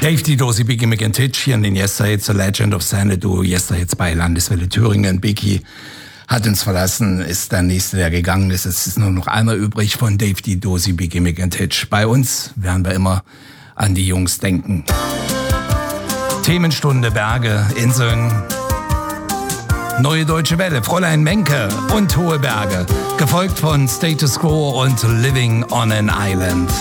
Dave die Dosi, Biggie McIntitch hier in den Yesterhits, The Legend of Xanadu, Yesterhits bei Landeswelle Thüringen. Biggie hat uns verlassen, ist der Nächste, der gegangen ist. Es ist nur noch einer übrig von Dave die Dosi, Biggie McIntitch. Bei uns werden wir immer an die Jungs denken. Themenstunde, Berge, Inseln, Neue Deutsche Welle, Fräulein Menke und Hohe Berge. Gefolgt von Status Quo und Living on an Island.